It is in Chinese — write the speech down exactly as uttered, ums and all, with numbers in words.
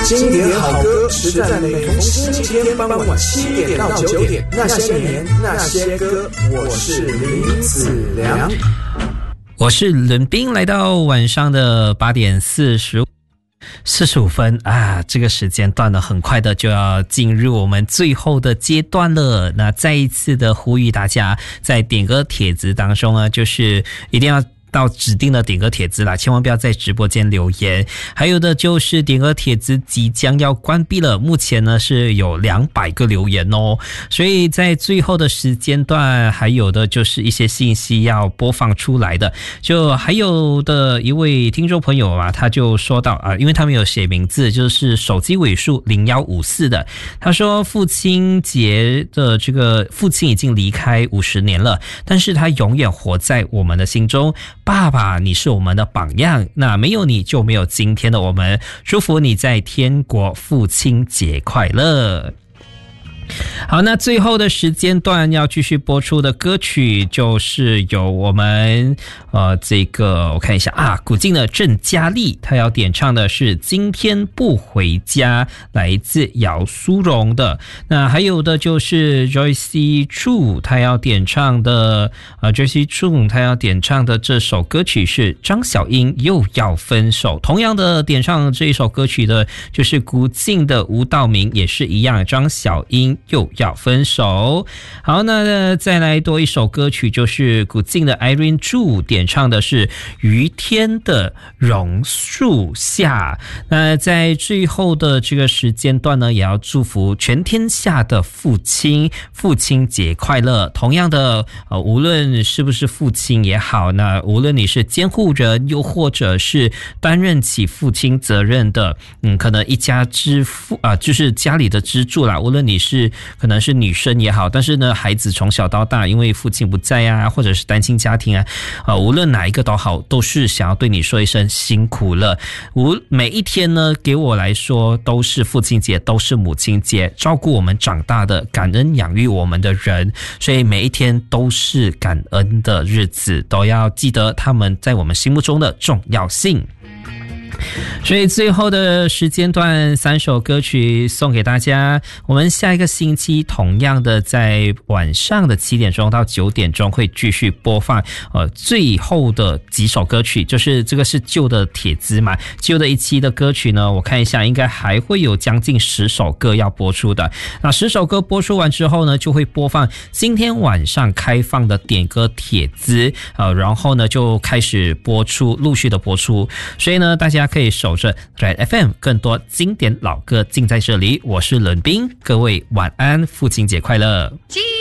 经典好歌实在每逢星期天傍晚七点到九点，那些年那些歌，我是林子良， 我是伦斌，来到晚上的八点四十四十五分啊，这个时间段呢，很快的就要进入我们最后的阶段了。那再一次的呼吁大家，在点歌帖子当中呢，就是一定要到指定的点歌帖子啦，千万不要在直播间留言。还有的就是点歌帖子即将要关闭了，目前呢是有两百个留言哦，所以在最后的时间段，还有的就是一些信息要播放出来的。就还有的一位听众朋友啊，他就说到啊，因为他们有写名字，就是手机尾数零一五四的，他说父亲节的这个父亲已经离开五十年了，但是他永远活在我们的心中。爸爸，你是我们的榜样，那没有你就没有今天的我们。祝福你在天国父亲节快乐。好，那最后的时间段要继续播出的歌曲就是由我们呃这个我看一下啊，古晋的郑嘉丽，她要点唱的是今天不回家，来自姚苏蓉的。那还有的就是 Joyce Chu， 她要点唱的呃 Joyce Chu 她要点唱的这首歌曲是张小英又要分手。同样的点唱这一首歌曲的就是古晋的吴道明，也是一样，张小英又要分手。好，那再来多一首歌曲，就是古晋的 Irene Zhu 点唱的是于天的榕树下。那在最后的这个时间段呢，也要祝福全天下的父亲父亲节快乐。同样的呃，无论是不是父亲也好，那无论你是监护人又或者是担任起父亲责任的，嗯，可能一家之父啊、呃，就是家里的支柱啦，无论你是可能是女生也好，但是呢，孩子从小到大因为父亲不在啊，或者是单亲家庭啊，呃，无论哪一个都好，都是想要对你说一声辛苦了。无每一天呢，给我来说都是父亲节，都是母亲节，照顾我们长大的，感恩养育我们的人，所以每一天都是感恩的日子，都要记得他们在我们心目中的重要性。所以最后的时间段，三首歌曲送给大家。我们下一个星期同样的在晚上的七点钟到九点钟会继续播放呃最后的几首歌曲，就是这个是旧的帖子嘛，旧的一期的歌曲呢，我看一下应该还会有将近十首歌要播出的。那十首歌播出完之后呢，就会播放今天晚上开放的点歌帖子，呃，然后呢就开始播出，陆续的播出。所以呢，大家可以守着 Red F M， 更多经典老歌尽在这里。我是伦斌，各位晚安，父亲节快乐。